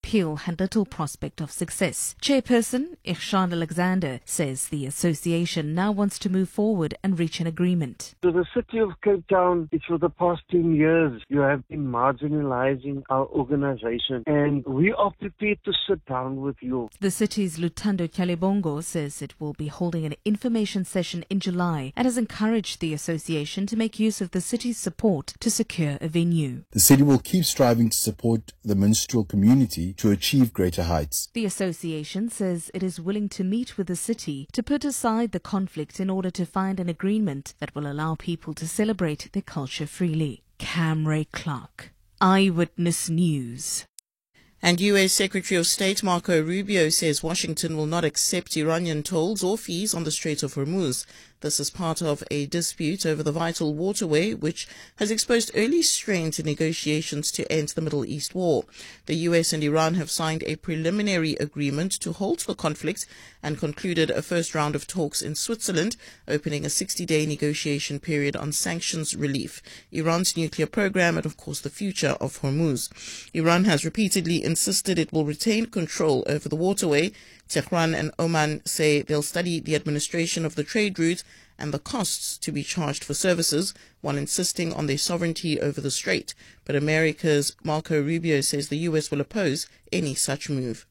appeal had little prospect of success. Chairperson Ihsan Alexander says the association now wants to move forward and reach an agreement. To the city of Cape Town, it's for the past 10 years you have been marginalizing our organization, and we are prepared to sit down with you. The city's Lutando Kyalibongo says it will be holding an information session in July and has encouraged the association to make use of the city's support to secure a venue. The city will keep striving to support the minstrel community to achieve greater heights. The association says it is willing to meet with the city to put aside the conflict in order to find an agreement that will allow people to celebrate their culture freely. Camray Clark, Eyewitness News. And U.S. Secretary of State Marco Rubio says Washington will not accept Iranian tolls or fees on the Strait of Hormuz. This is part of a dispute over the vital waterway, which has exposed early strains in negotiations to end the Middle East war. The U.S. and Iran have signed a preliminary agreement to halt the conflict and concluded a first round of talks in Switzerland, opening a 60-day negotiation period on sanctions relief, Iran's nuclear program, and of course the future of Hormuz. Iran has repeatedly insisted it will retain control over the waterway. Tehran and Oman say they'll study the administration of the trade route and the costs to be charged for services, while insisting on their sovereignty over the strait. But America's Marco Rubio says the U.S. will oppose any such move.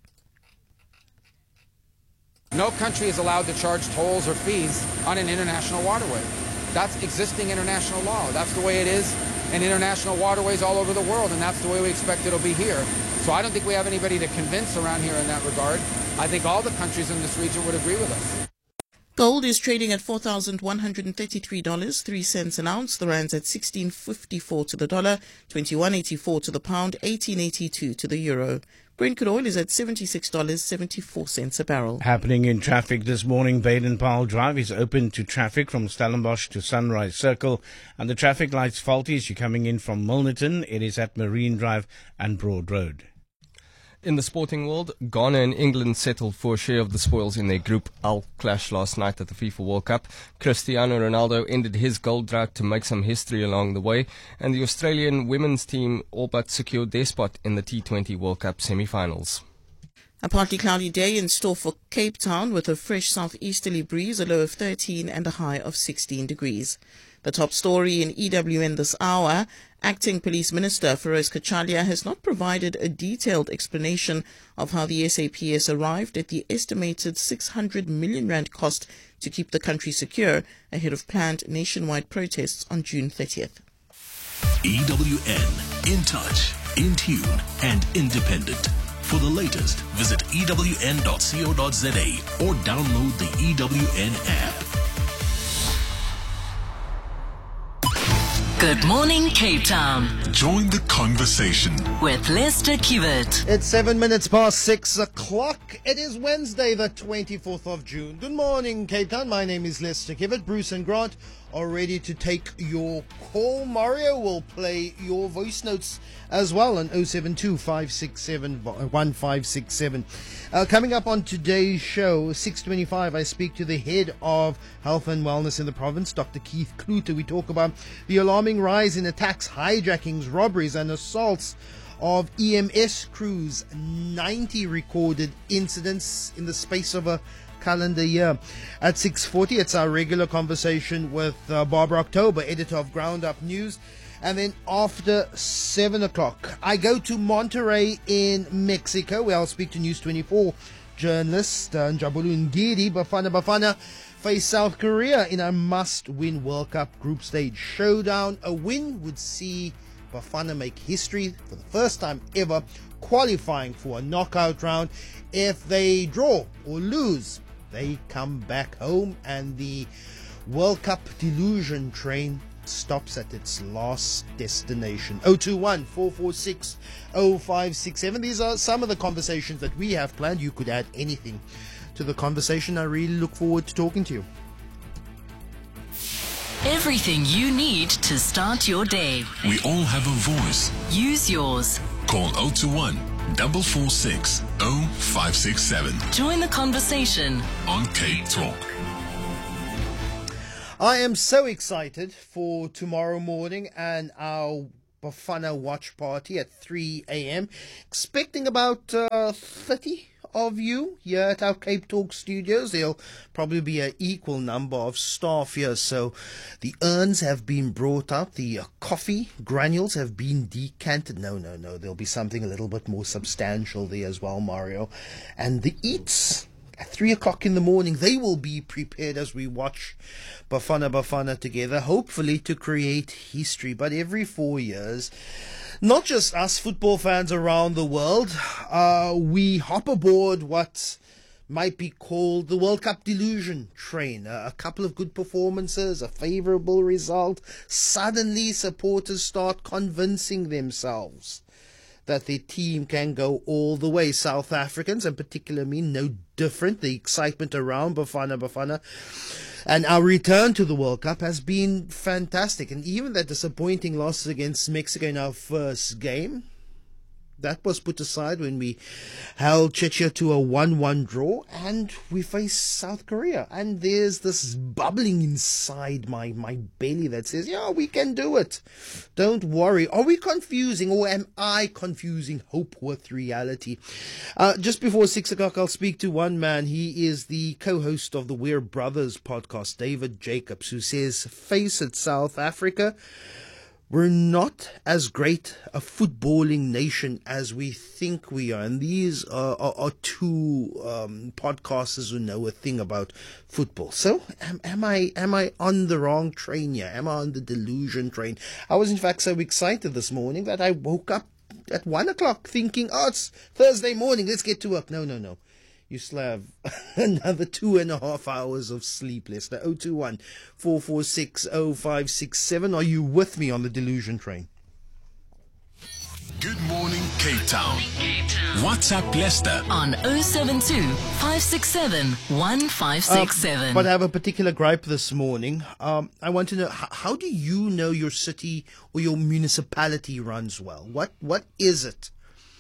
No country is allowed to charge tolls or fees on an international waterway. That's existing international law. That's the way it is in international waterways all over the world, and that's the way we expect it'll be here. So I don't think we have anybody to convince around here in that regard. I think all the countries in this region would agree with us. Gold is trading at $4,133.03 an ounce. The rand's at 16.54 to the dollar, 21.84 to the pound, 18.82 to the euro. Brent crude oil is at $76.74 a barrel. Happening in traffic this morning, Baden-Powell Drive is open to traffic from Stellenbosch to Sunrise Circle, and the traffic lights faulty as you're coming in from Milnerton. It is at Marine Drive and Broad Road. In the sporting world, Ghana and England settled for a share of the spoils in their Group L clash last night at the FIFA World Cup. Cristiano Ronaldo ended his goal drought to make some history along the way, and the Australian women's team all but secured their spot in the T20 World Cup semi-finals. A partly cloudy day in store for Cape Town with a fresh southeasterly breeze, a low of 13 and a high of 16 degrees. The top story in EWN this hour, Acting Police Minister Feroz Kachalia has not provided a detailed explanation of how the SAPS arrived at the estimated 600 million rand cost to keep the country secure ahead of planned nationwide protests on June 30th. EWN, in touch, in tune and independent. For the latest, visit ewn.co.za or download the EWN app. Good morning, Cape Town. Join the conversation with Lester Kiewit. It's 7 minutes past 6 o'clock. It is Wednesday, the 24th of June. Good morning, Cape Town. My name is Lester Kiewit. Bruce and Grant are ready to take your call. Mario will play your voice notes as well on 072-567-1567. Coming up on today's show, 6:25, I speak to the head of health and wellness in the province, Dr. Keith Kloete. We talk about the alarming rise in attacks, hijackings, robberies and assaults of EMS crews. 90 recorded incidents in the space of a calendar year. At 6:40, it's our regular conversation with Barbara October, editor of Ground Up News. And then after 7 o'clock, I go to Monterrey in Mexico, where I'll speak to News 24 journalist Njabulu Ngidi. Bafana face South Korea in a must-win World Cup group stage showdown. A win would see Bafana make history for the first time ever, qualifying for a knockout round. If they draw or lose, they come back home, and the World Cup delusion train stops at its last destination. 021-446-0567. These are some of the conversations that we have planned. You could add anything to the conversation. I really look forward to talking to you. Everything you need to start your day. We all have a voice. Use yours. Call 021-446-0567. Join the conversation on Cape Talk. I am so excited for tomorrow morning and our Bafana watch party at 3 a.m. Expecting about 30 of you here at our Cape Talk studios. There'll probably be an equal number of staff here. So the urns have been brought out. The coffee granules have been decanted. No. There'll be something a little bit more substantial there as well, Mario. And the eats at 3 o'clock in the morning, they will be prepared as we watch Bafana together, hopefully to create history. But every 4 years, not just us football fans around the world, we hop aboard what might be called the World Cup delusion train. A couple of good performances, a favourable result. Suddenly supporters start convincing themselves that their team can go all the way. South Africans, in particular me, no different. The excitement around Bafana. And our return to the World Cup has been fantastic. And even that disappointing loss against Mexico in our first game, that was put aside when we held Czechia to a 1-1 draw and we faced South Korea. And there's this bubbling inside my belly that says, yeah, we can do it. Don't worry. Are we confusing, or am I confusing hope with reality? Just before 6 o'clock, I'll speak to one man. He is the co-host of the We're Brothers podcast, David Jacobs, who says, face it, South Africa, we're not as great a footballing nation as we think we are. And these are two podcasters who know a thing about football. So am I on the wrong train here? Am I on the delusion train? I was in fact so excited this morning that I woke up at 1 o'clock thinking, oh, it's Thursday morning, let's get to work. No. You still have another 2.5 hours of sleep less. Now, 021 446 0567. Are you with me on the delusion train? Good morning, Cape Town. WhatsApp Leicester On 072 567 1567. But I have a particular gripe this morning. I want to know, how do you know your city or your municipality runs well? What is it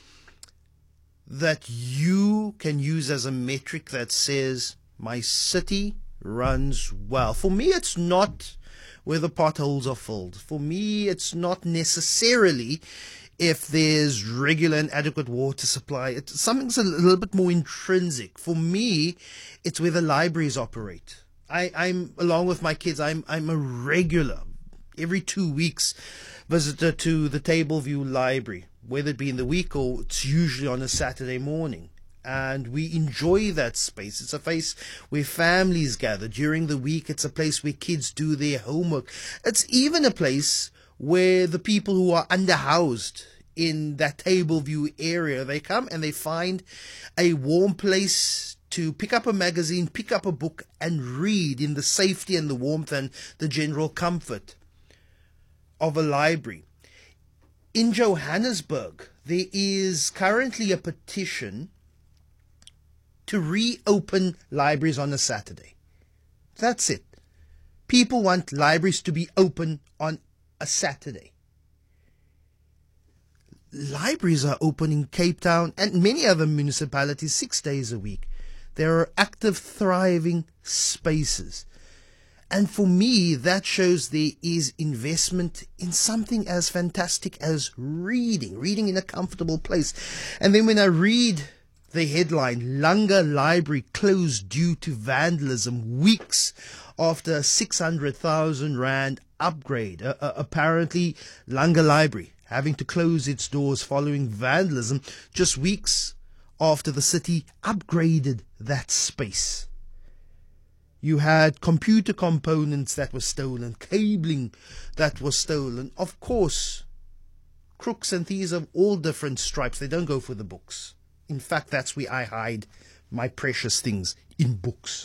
that you can use as a metric that says my city runs well? For me, it's not where the potholes are filled. For me, it's not necessarily if there's regular and adequate water supply. It's something's a little bit more intrinsic. For me, it's where the libraries operate. I'm along with my kids, I'm a regular, every 2 weeks, visitor to the Tableview Library, whether it be in the week or it's usually on a Saturday morning. And we enjoy that space. It's a place where families gather. During the week, it's a place where kids do their homework. It's even a place where the people who are underhoused in that Tableview area, they come and they find a warm place to pick up a magazine, pick up a book and read in the safety and the warmth and the general comfort of a library. In Johannesburg, there is currently a petition to reopen libraries on a Saturday. That's it. People want libraries to be open on a Saturday. Libraries are open in Cape Town and many other municipalities 6 days a week. There are active, thriving spaces. And for me, that shows there is investment in something as fantastic as reading in a comfortable place. And then when I read the headline, Langa Library closed due to vandalism weeks after a 600,000 Rand upgrade. Apparently, Langa Library having to close its doors following vandalism just weeks after the city upgraded that space. You had computer components that were stolen, cabling that was stolen. Of course, crooks and thieves of all different stripes, they don't go for the books. In fact, that's where I hide my precious things, in books.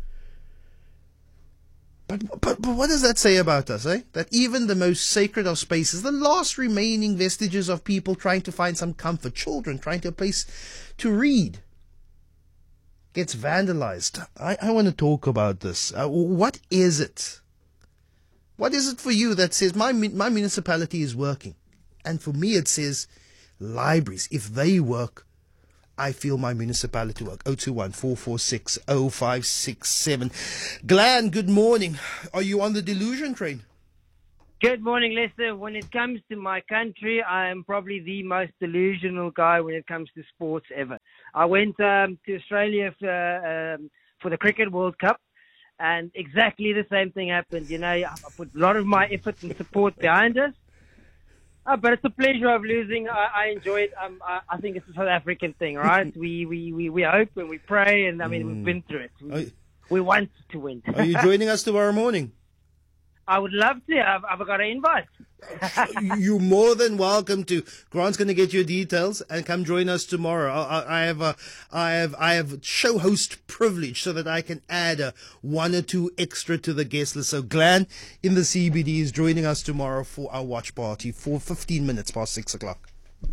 But what does that say about us, eh? That even the most sacred of spaces, the last remaining vestiges of people trying to find some comfort, children trying to a place to read, gets vandalized. I want to talk about this. What is it? What is it for you that says my municipality is working? And for me it says libraries. If they work, I feel my municipality work. 021 446 0567. Glenn, good morning. Are you on the delusion train? Good morning, Lester. When it comes to my country, I am probably the most delusional guy when it comes to sports ever. I went to Australia for the Cricket World Cup, and exactly the same thing happened. You know, I put a lot of my effort and support behind us. But it's a pleasure of losing. I enjoy it. I think it's a South African thing, right? We hope and we pray, and I mean, we've been through it. We want to win. Are you joining us tomorrow morning? I would love to. I've got an invite. You're more than welcome to. Grant's going to get your details and come join us tomorrow. I have show host privilege so that I can add one or two extra to the guest list. So Glenn in the CBD is joining us tomorrow for our watch party for 15 minutes past 6 o'clock.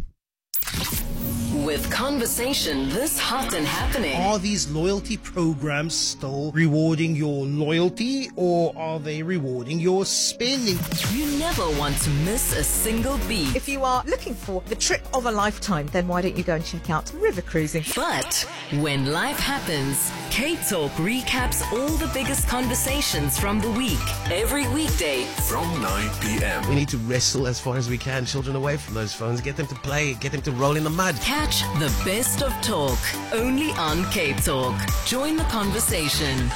With conversation this hot and happening. Are these loyalty programs still rewarding your loyalty, or are they rewarding your spending? You never want to miss a single beat. If you are looking for the trip of a lifetime, then why don't you go and check out River Cruising? But when life happens, Cape Talk recaps all the biggest conversations from the week. Every weekday from 9 p.m. We need to wrestle as far as we can children away from those phones, get them to play, get them to roll in the mud. Catch the best of talk only on Cape Talk. Join the conversation.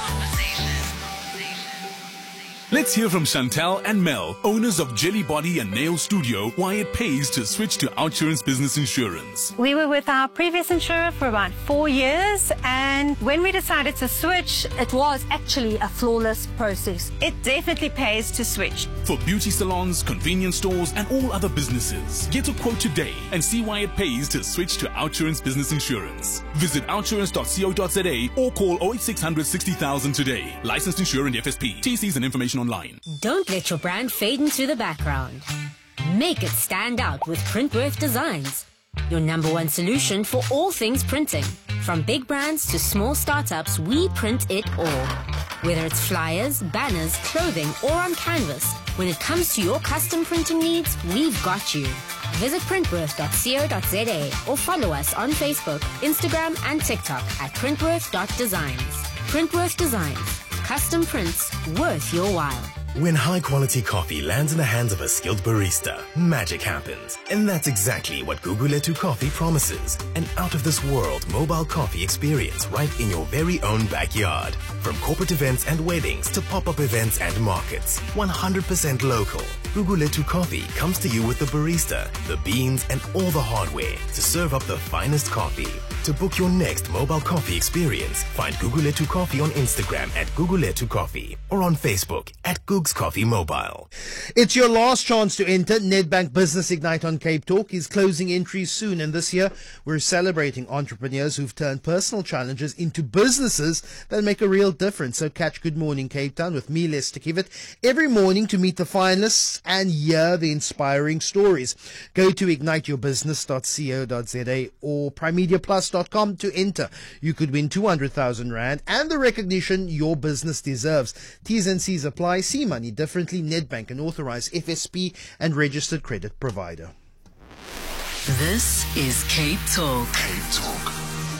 Let's hear from Chantal and Mel, owners of Jelly Body and Nail Studio, why it pays to switch to Outsurance Business Insurance. We were with our previous insurer for about 4 years, and when we decided to switch, it was actually a flawless process. It definitely pays to switch. For beauty salons, convenience stores, and all other businesses, get a quote today and see why it pays to switch to Outsurance Business Insurance. Visit outsurance.co.za or call 08600 60,000 today. Licensed insurer and FSP. TCs and information online. Don't let your brand fade into the background. Make it stand out with Printworth Designs, your #1 solution for all things printing. From big brands to small startups, we print it all. Whether it's flyers, banners, clothing, or on canvas, when it comes to your custom printing needs, we've got you. Visit printworth.co.za or follow us on Facebook, Instagram, and TikTok at printworth.designs. Printworth Designs. Custom prints worth your while. When high-quality coffee lands in the hands of a skilled barista, magic happens. And that's exactly what Guguletu Coffee promises. An out-of-this-world mobile coffee experience right in your very own backyard. From corporate events and weddings to pop-up events and markets. 100% local. Guguletu Coffee comes to you with the barista, the beans, and all the hardware to serve up the finest coffee. To book your next mobile coffee experience, find Guguletu Coffee on Instagram at Guguletu Coffee or on Facebook at Googs Coffee Mobile. It's your last chance to enter. Nedbank Business Ignite on Cape Talk is closing entries soon, and this year we're celebrating entrepreneurs who've turned personal challenges into businesses that make a real difference. So catch Good Morning Cape Town with me, Lester Kivet, every morning to meet the finalists and hear the inspiring stories. Go to igniteyourbusiness.co.za or primemediaplus.com to enter. You could win 200,000 Rand and the recognition your business deserves. T's and C's apply. See money differently. Nedbank, an authorized FSP and registered credit provider. This is Cape Talk. Cape Talk.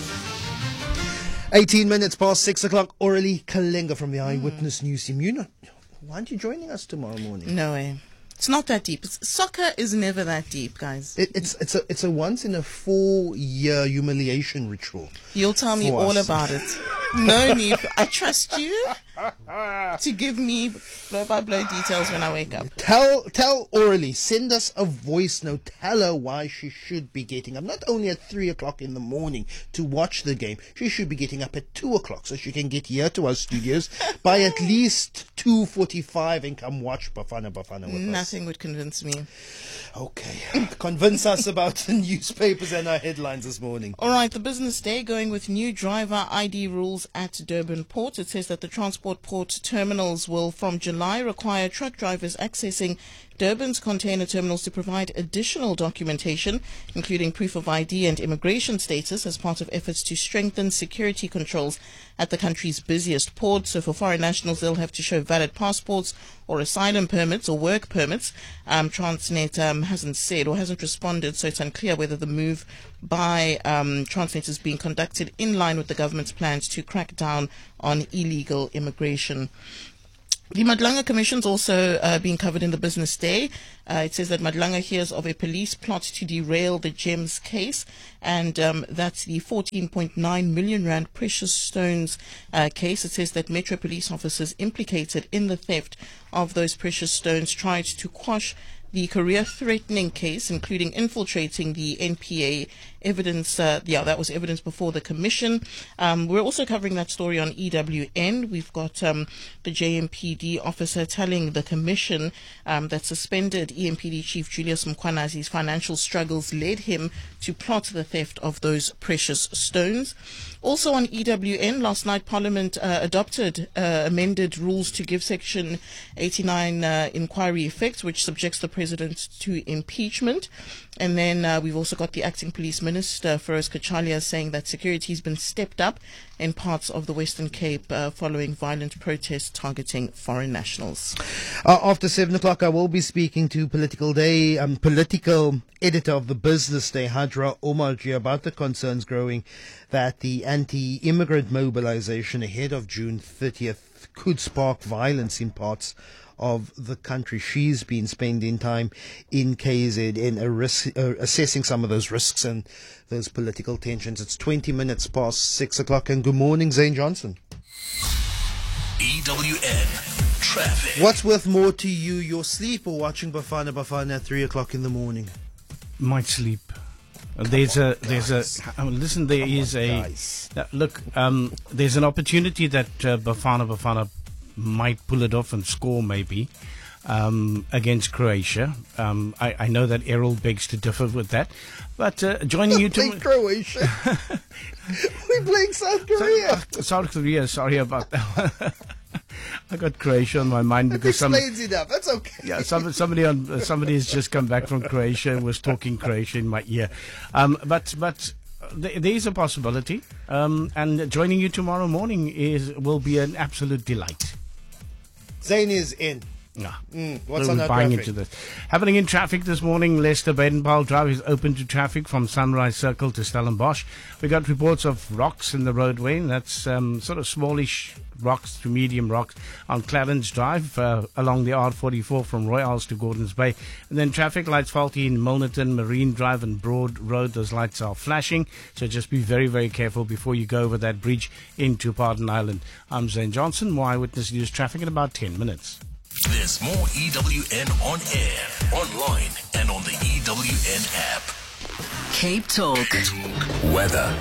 18 minutes past 6 o'clock. Aurelie Kalenga from the Eyewitness News team. Why aren't you joining us tomorrow morning? No way. It's not that deep. Soccer is never that deep, guys. It's a once in a 4-year humiliation ritual. You'll tell me all about it. No need. I trust you to give me blow-by-blow details when I wake up. Tell Aurelie, send us a voice note. Tell her why she should be getting up. Not only at 3 o'clock in the morning to watch the game. She should be getting up at 2 o'clock so she can get here to our studios by at least 2:45 and come watch Bafana with us. Nothing would convince me. Okay. Convince us about the newspapers and our headlines this morning. All right. The Business Day going with new driver ID rules at Durban Port. It says that the transport port terminals will from July require truck drivers accessing Durban's container terminals to provide additional documentation, including proof of ID and immigration status, as part of efforts to strengthen security controls at the country's busiest port. So for foreign nationals, they'll have to show valid passports or asylum permits or work permits. Transnet hasn't said or hasn't responded, so it's unclear whether the move by Transnet is being conducted in line with the government's plans to crack down on illegal immigration. The Madlanga Commission's also being covered in the Business Day. It says that Madlanga hears of a police plot to derail the GEMS case, and that's the 14.9 million rand precious stones case. It says that Metro police officers implicated in the theft of those precious stones tried to quash the career-threatening case, including infiltrating the NPA evidence. That was evidence before the commission. We're also covering that story on EWN. We've got the JMPD officer telling the commission that suspended EMPD Chief Julius Mkhwanazi's financial struggles led him to plot the theft of those precious stones. Also on EWN, last night Parliament adopted amended rules to give Section 89 inquiry effect, which subjects the President to impeachment. And then we've also got the Acting Police Minister, Feroz Kachalia, saying that security has been stepped up in parts of the Western Cape following violent protests targeting foreign nationals. After 7 o'clock, I will be speaking to political editor of the Business Day, Hadra Omarji, about the concerns growing that the anti-immigrant mobilization ahead of June 30th could spark violence in parts of the country. She's been spending time in KZN assessing some of those risks and those political tensions. It's 20 minutes past 6 o'clock, and good morning, Zane Johnson. EWN Traffic. What's worth more to you, your sleep or watching Bafana at 3 o'clock in the morning? Might sleep. There's an opportunity that Bafana might pull it off and score maybe against Croatia. I know that Errol begs to differ with that, but joining you to Croatia. We're playing South Korea. South Korea. Sorry about that. I got Croatia on my mind because explains enough. That's okay. Yeah, somebody has just come back from Croatia and was talking Croatia in my ear. But there is a possibility. And joining you tomorrow morning will be an absolute delight. Zane is in. What's on that buying traffic? into this. Happening in traffic this morning, Leicester Baden-Powell Drive is open to traffic from Sunrise Circle to Stellenbosch. We got reports of rocks in the roadway, and that's sort of smallish rocks to medium rocks on Clarence Drive along the R44 from Royals to Gordons Bay. And then traffic lights faulty in Milnerton, Marine Drive and Broad Road. Those lights are flashing, so just be very, very careful before you go over that bridge into Pardon Island. I'm Zane Johnson. More Eyewitness News traffic in about 10 minutes. There's more EWN on air, online, and on the EWN app. Cape Talk. Weather.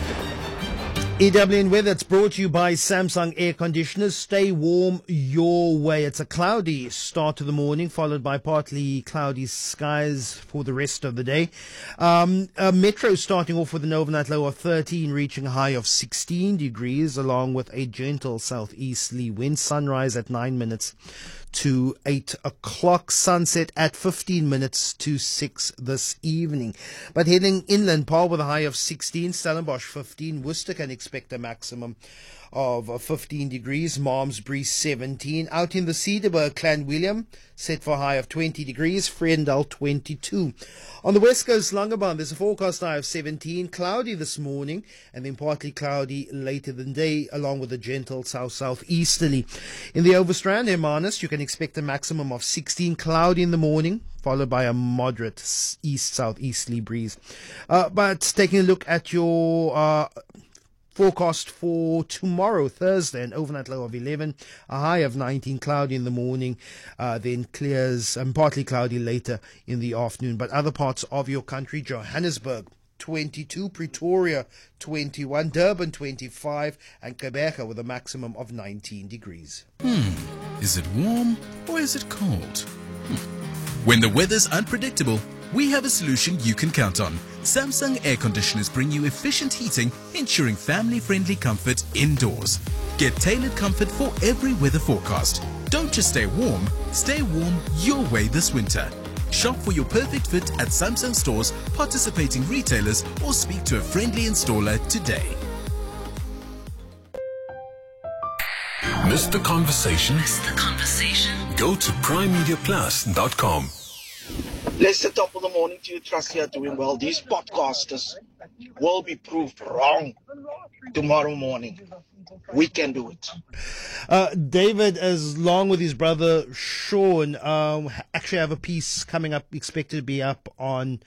EWN Weather, it's brought to you by Samsung Air Conditioners. Stay warm your way. It's a cloudy start to the morning, followed by partly cloudy skies for the rest of the day. Metro starting off with an overnight low of 13, reaching a high of 16 degrees, along with a gentle southeasterly wind. Sunrise at 9 minutes to 8 o'clock, sunset at 15 minutes to 6 this evening. But heading inland, Paarl with a high of 16, Stellenbosch 15, Worcester can expect a maximum of 15 degrees, Malmesbury 17. Out in the Cederberg, Clanwilliam set for a high of 20 degrees, Vredendal 22. On the west coast, Langebaan, there's a forecast high of 17, cloudy this morning and then partly cloudy later in the day, along with a gentle south-southeasterly. In the Overstrand, Hermanus, you can expect a maximum of 16, cloudy in the morning, followed by a moderate east-southeasterly breeze. But taking a look at your forecast for tomorrow, Thursday, an overnight low of 11, a high of 19, cloudy in the morning, then clears and partly cloudy later in the afternoon. But other parts of your country, Johannesburg 22, Pretoria 21, Durban 25, and Quebec with a maximum of 19 degrees. Is it warm or is it cold? When the weather's unpredictable, we have a solution you can count on. Samsung air conditioners bring you efficient heating, ensuring family-friendly comfort indoors. Get tailored comfort for every weather forecast. Don't just stay warm your way this winter. Shop for your perfect fit at Samsung stores, participating retailers, or speak to a friendly installer today. Missed the conversation? Go to primemediaplus.com. Let's the top of the morning to you, trust you are doing well. These podcasters will be proved wrong tomorrow morning. we can do it. David, along with his brother Sean, actually have a piece coming up, expected to be up on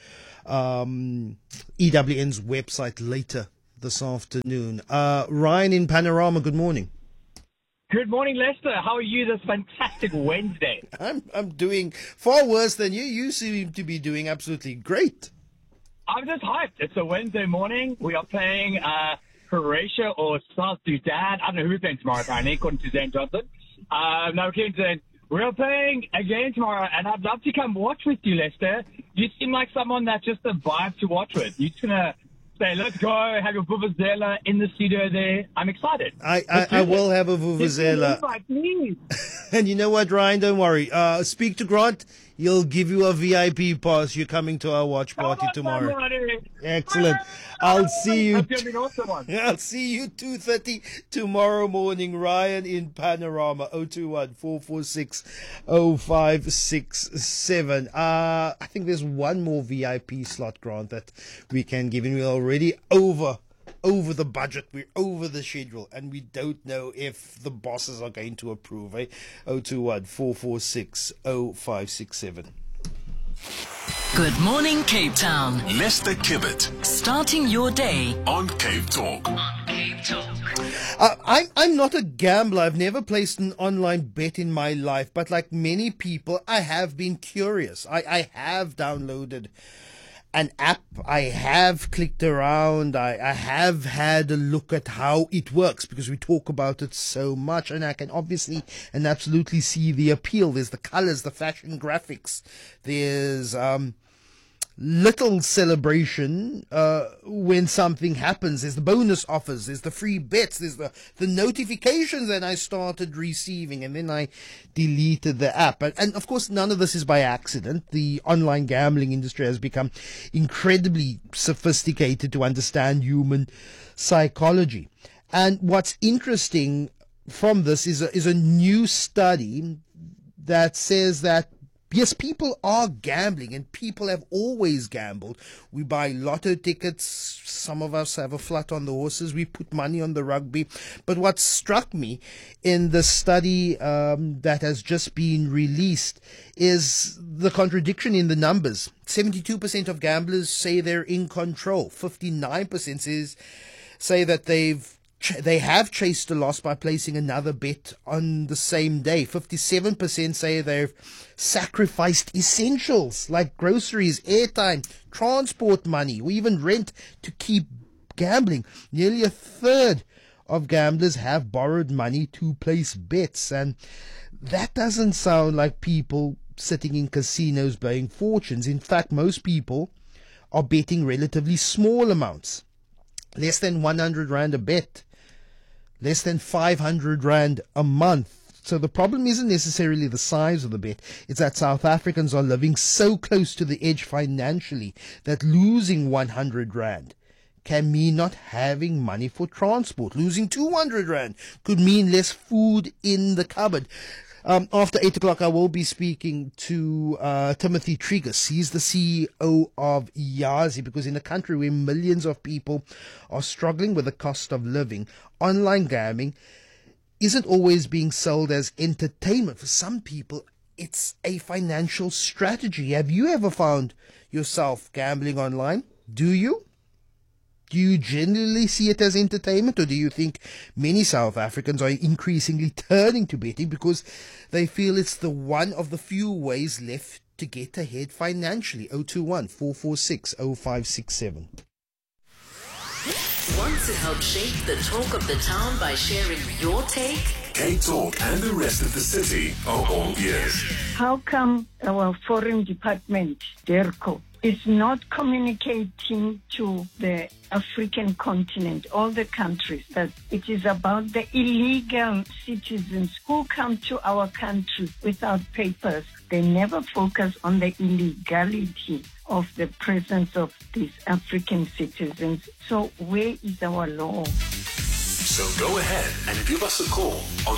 EWN's website later this afternoon. Ryan in Panorama, good morning. Good morning, Lester. How are you this fantastic Wednesday? I'm doing far worse than you. You seem to be doing absolutely great. I'm just hyped. It's a Wednesday morning. We are playing Croatia or South Sudan. I don't know who's playing tomorrow, apparently, according to Zane Johnson. No, kidding, Zane. We're playing a game tomorrow, and I'd love to come watch with you, Lester. You seem like someone that's just a vibe to watch with. You're just going to say, let's go, have your vuvuzela in the studio there. I'm excited. I will have a vuvuzela. And you know what, Ryan? Don't worry. Speak to Grant. He'll give you a VIP pass. You're coming to our watch party tomorrow. Excellent. I'll see you. I'll see you 2:30 tomorrow morning. Ryan in Panorama. 021-446-0567. I think there's one more VIP slot, Grant, that we can give, and we're already over the budget. We're over the schedule, and we don't know if the bosses are going to approve. 021-446-0567. Good morning, Cape Town. Lester Kibbet. Starting your day on Cape Talk. I'm not a gambler. I've never placed an online bet in my life, but like many people, I have been curious. I have downloaded an app, I have clicked around, I have had a look at how it works, because we talk about it so much, and I can obviously and absolutely see the appeal. There's the colors, the fashion graphics, there's little celebration when something happens. There's the bonus offers, there's the free bets, there's the notifications that I started receiving, and then I deleted the app. And of course, none of this is by accident. The online gambling industry has become incredibly sophisticated to understand human psychology. And what's interesting from this is a new study that says that yes, people are gambling, and people have always gambled. We buy lotto tickets. Some of us have a flat on the horses. We put money on the rugby. But what struck me in the study that has just been released is the contradiction in the numbers. 72% of gamblers say they're in control. 59% say that they have chased a loss by placing another bet on the same day. 57% say they've sacrificed essentials like groceries, airtime, transport money, or even rent to keep gambling. Nearly a third of gamblers have borrowed money to place bets, and that doesn't sound like people sitting in casinos paying fortunes. In fact, most people are betting relatively small amounts. Less than 100 Rand a bet. Less than 500 Rand a month. So the problem isn't necessarily the size of the bet. It's that South Africans are living so close to the edge financially that losing 100 Rand can mean not having money for transport. Losing 200 Rand could mean less food in the cupboard. After 8 o'clock, I will be speaking to Timothy Tregus. He's the CEO of Yazi, because in a country where millions of people are struggling with the cost of living, online gambling isn't always being sold as entertainment. For some people, it's a financial strategy. Have you ever found yourself gambling online? Do you? Do you generally see it as entertainment, or do you think many South Africans are increasingly turning to betting because they feel it's the one of the few ways left to get ahead financially? 021-446-0567. Want to help shape the talk of the town by sharing your take? Cape Talk and the rest of the city are all ears. How come our foreign department, DERCO, is not communicating to the African continent, all the countries, that it is about the illegal citizens who come to our country without papers? They never focus on the illegality of the presence of these African citizens. So where is our law? So go ahead and give us a call on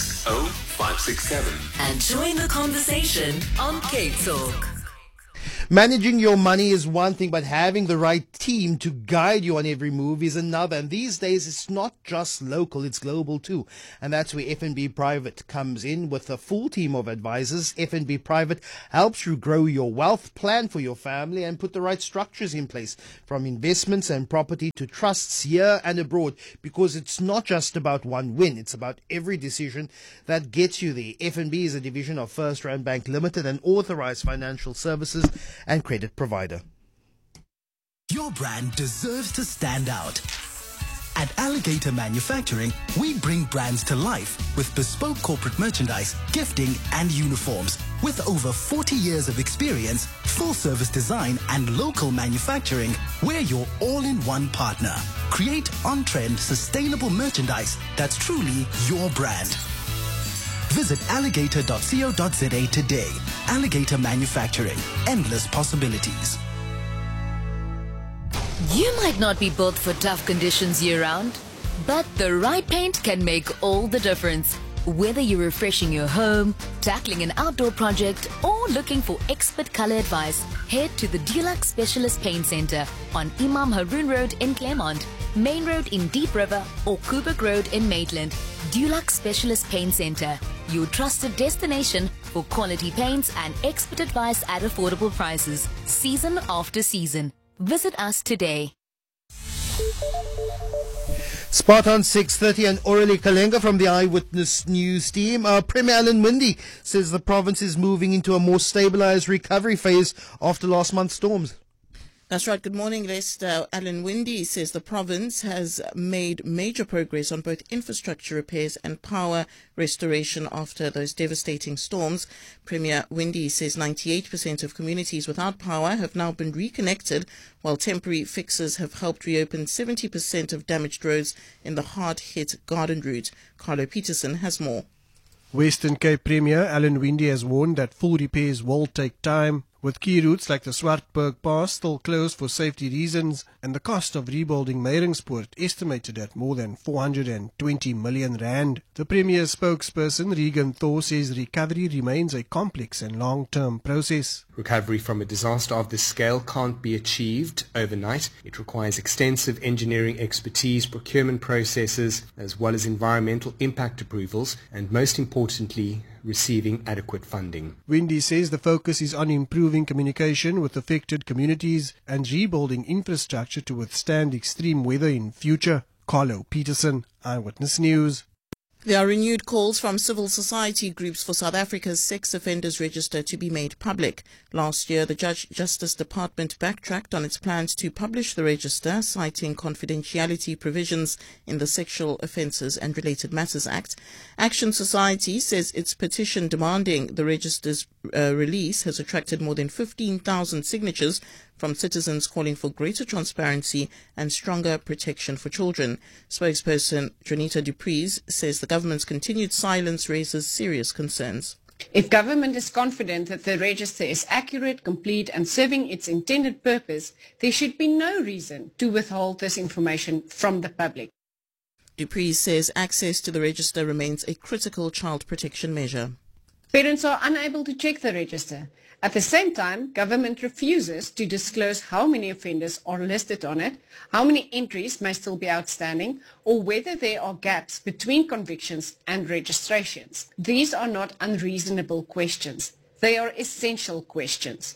021-446-0567. And join the conversation on Cape Talk. Managing your money is one thing, but having the right team to guide you on every move is another. And these days, it's not just local, it's global too. And that's where FNB Private comes in with a full team of advisors. FNB Private helps you grow your wealth, plan for your family, and put the right structures in place, from investments and property to trusts here and abroad, because it's not just about one win, it's about every decision that gets you there. FNB is a division of First Rand Bank Limited, an authorized financial services and credit provider. Your brand deserves to stand out. At Alligator Manufacturing, we bring brands to life with bespoke corporate merchandise, gifting, and uniforms. With over 40 years of experience, full-service design, and local manufacturing, we're your all-in-one partner. Create on-trend, sustainable merchandise that's truly your brand. Visit alligator.co.za today. Alligator Manufacturing. Endless possibilities. You might not be built for tough conditions year-round, but the right paint can make all the difference. Whether you're refreshing your home, tackling an outdoor project, or looking for expert color advice, head to the Dulux Specialist Paint Center on Imam Haroon Road in Claremont, Main Road in Deep River, or Kubrick Road in Maitland. Dulux Specialist Paint Center, your trusted destination for quality paints and expert advice at affordable prices, season after season. Visit us today. Spot on 6:30, and Aurelie Kalenga from the Eyewitness News team. Premier Alan Winde says the province is moving into a more stabilized recovery phase after last month's storms. That's right. Good morning, Lester. Alan Winde says the province has made major progress on both infrastructure repairs and power restoration after those devastating storms. Premier Winde says 98% of communities without power have now been reconnected, while temporary fixes have helped reopen 70% of damaged roads in the hard-hit Garden route. Carlo Peterson has more. Western Cape Premier Alan Winde has warned that full repairs will take time, with key routes like the Swartberg Pass still closed for safety reasons, and the cost of rebuilding Meyringspoort estimated at more than 420 million rand. The Premier's spokesperson, Regan Thor, says recovery remains a complex and long-term process. Recovery from a disaster of this scale can't be achieved overnight. It requires extensive engineering expertise, procurement processes, as well as environmental impact approvals, and most importantly, receiving adequate funding. Winde says the focus is on improving communication with affected communities and rebuilding infrastructure to withstand extreme weather in future. Carlo Peterson, Eyewitness News. There are renewed calls from civil society groups for South Africa's sex offenders register to be made public. Last year, the Justice Department backtracked on its plans to publish the register, citing confidentiality provisions in the Sexual Offences and Related Matters Act. Action Society says its petition demanding the register's release has attracted more than 15,000 signatures from citizens calling for greater transparency and stronger protection for children. Spokesperson Jonita Dupreez says the government's continued silence raises serious concerns. If government is confident that the register is accurate, complete and serving its intended purpose, there should be no reason to withhold this information from the public. Dupreez says access to the register remains a critical child protection measure. Parents are unable to check the register. At the same time, government refuses to disclose how many offenders are listed on it, how many entries may still be outstanding, or whether there are gaps between convictions and registrations. These are not unreasonable questions. They are essential questions.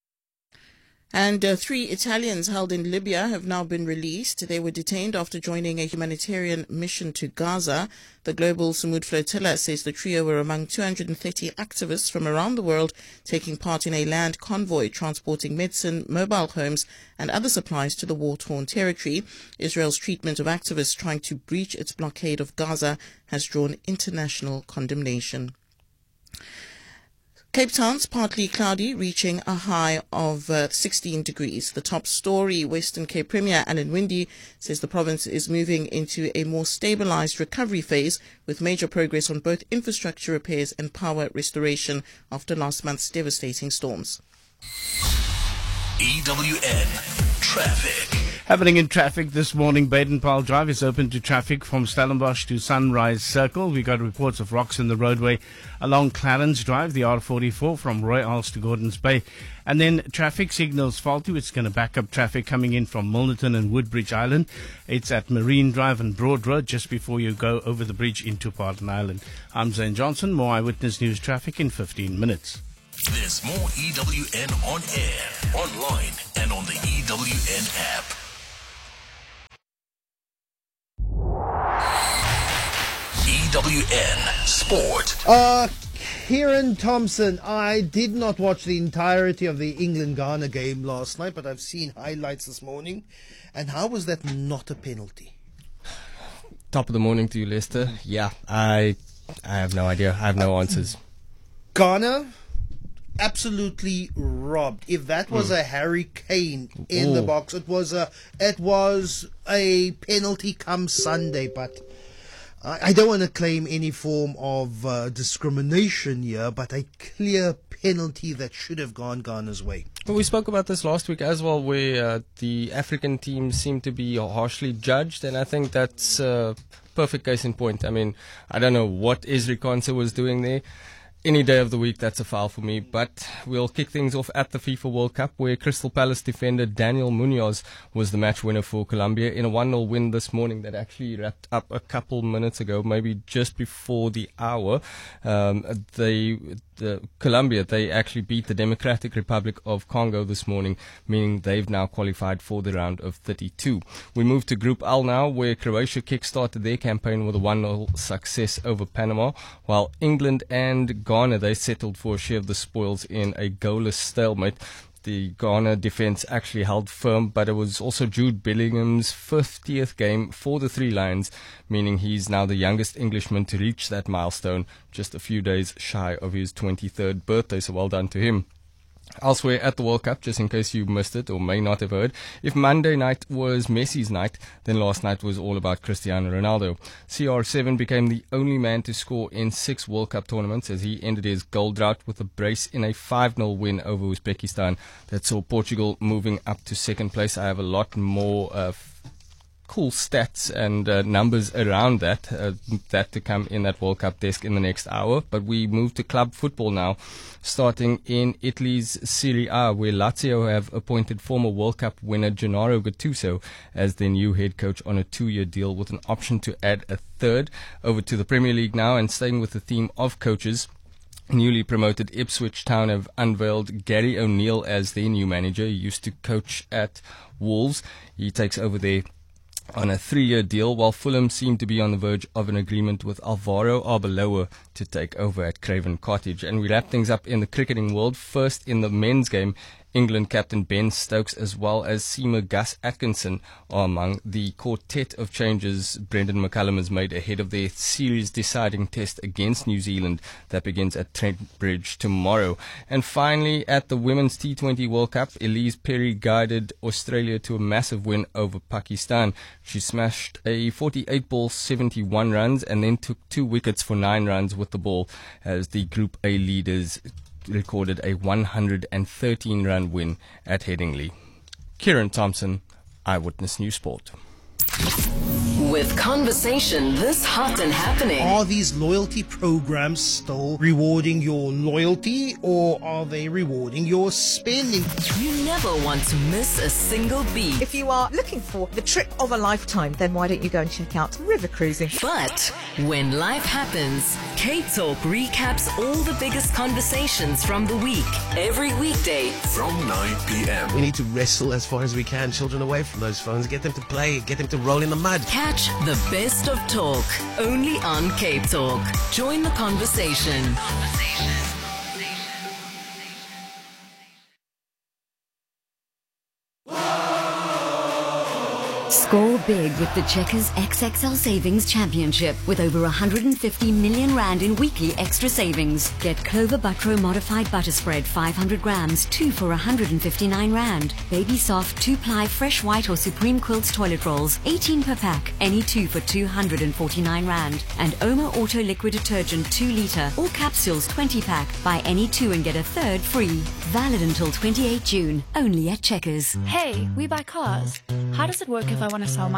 And 3 Italians held in Libya have now been released. They were detained after joining a humanitarian mission to Gaza. The Global Samud Flotilla says the trio were among 230 activists from around the world taking part in a land convoy transporting medicine, mobile homes and other supplies to the war-torn territory. Israel's treatment of activists trying to breach its blockade of Gaza has drawn international condemnation. Cape Town's partly cloudy, reaching a high of 16 degrees. The top story, Western Cape Premier Alan Winde says the province is moving into a more stabilized recovery phase with major progress on both infrastructure repairs and power restoration after last month's devastating storms. EWN Traffic. Happening in traffic this morning, Baden-Powell Drive is open to traffic from Stellenbosch to Sunrise Circle. We got reports of rocks in the roadway along Clarence Drive, the R44 from Royals to Gordons Bay. And then traffic signals faulty, which is going to back up traffic coming in from Milnerton and Woodbridge Island. It's at Marine Drive and Broad Road just before you go over the bridge into Barton Island. I'm Zane Johnson. More Eyewitness News traffic in 15 minutes. There's more EWN on air, online, and on the EWN app. EWN Sport. Kieran Thompson, I did not watch the entirety of the England-Ghana game last night, but I've seen highlights this morning. And how was that not a penalty? Top of the morning to you, Lester. Yeah, I have no idea. I have no answers. Ghana, absolutely robbed. If that was a Harry Kane in the box, it was a penalty come Sunday, but I don't want to claim any form of discrimination here, but a clear penalty that should have gone Ghana's way. Well, we spoke about this last week as well, where the African teams seem to be harshly judged, and I think that's a perfect case in point. I mean, I don't know what Ezri Konsa was doing there. Any day of the week, that's a foul for me. But we'll kick things off at the FIFA World Cup, where Crystal Palace defender Daniel Munoz was the match winner for Colombia in a 1-0 win this morning that actually wrapped up a couple minutes ago, maybe just before the hour. Colombia, they actually beat the Democratic Republic of Congo this morning, meaning they've now qualified for the round of 32. We move to Group L now, where Croatia kick-started their campaign with a 1-0 success over Panama, while England and Ghana, they settled for a share of the spoils in a goalless stalemate. The Ghana defence actually held firm, but it was also Jude Bellingham's 50th game for the Three Lions, meaning he's now the youngest Englishman to reach that milestone, just a few days shy of his 23rd birthday, so well done to him. Elsewhere at the World Cup, just in case you missed it or may not have heard, if Monday night was Messi's night, then last night was all about Cristiano Ronaldo. CR7 became the only man to score in 6 World Cup tournaments as he ended his goal drought with a brace in a 5-0 win over Uzbekistan that saw Portugal moving up to second place. I have a lot more cool stats and numbers around that to come in that World Cup desk in the next hour. But we move to club football now, starting in Italy's Serie A, where Lazio have appointed former World Cup winner Gennaro Gattuso as their new head coach on a 2-year deal with an option to add a third. Over to the Premier League now, and staying with the theme of coaches, newly promoted Ipswich Town have unveiled Gary O'Neill as their new manager. He used to coach at Wolves. He takes over there on a 3-year deal, while Fulham seem to be on the verge of an agreement with Alvaro Arbeloa to take over at Craven Cottage. And we wrap things up in the cricketing world. First, in the men's game, England captain Ben Stokes as well as seamer Gus Atkinson are among the quartet of changes Brendan McCullum has made ahead of their series deciding test against New Zealand that begins at Trent Bridge tomorrow. And finally, at the Women's T20 World Cup, Elise Perry guided Australia to a massive win over Pakistan. She smashed a 48-ball 71 runs and then took 2 wickets for 9 runs with the ball as the Group A leaders recorded a 113-run win at Headingley. Kieran Thompson, Eyewitness News Sport. With conversation this hot and happening. Are these loyalty programs still rewarding your loyalty, or are they rewarding your spending? You never want to miss a single beat. If you are looking for the trip of a lifetime, then why don't you go and check out River Cruising? But when life happens, K-Talk recaps all the biggest conversations from the week, every weekday from 9 p.m. We need to wrestle as far as we can children away from those phones, get them to play, get them to roll in the mud. Catch the best of talk only on K-Talk. Join the conversation. Score big with the Checkers XXL Savings Championship with over 150 million rand in weekly extra savings. Get Clover Butro Modified Butter Spread 500 grams, 2 for 159 rand. Baby Soft 2-ply Fresh White or Supreme Quilts Toilet Rolls, 18 per pack, any 2 for 249 rand. And Oma Auto Liquid Detergent 2 litre or capsules 20 pack. Buy any 2 and get a third free. Valid until 28 June, only at Checkers. Hey, we buy cars. How does it work if I want to sell my